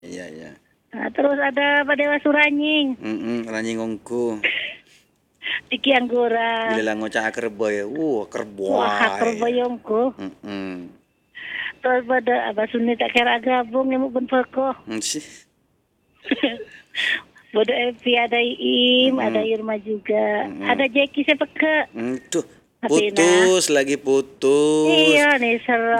Iya, iya. Nah, terus ada Pak Dewa Suranying, Ranying ongku. Diki Anggora. Bila ngocak kerboy. Wah, haker Kerboy. boyongku. Terus pada Abah Suni tak kira gabung yang mau benpeko. Sih. Bodo Evi, ada Iim, ada Irma juga. Ada Jeki siapa ke? Tuh, putus lagi putus. Iya nih,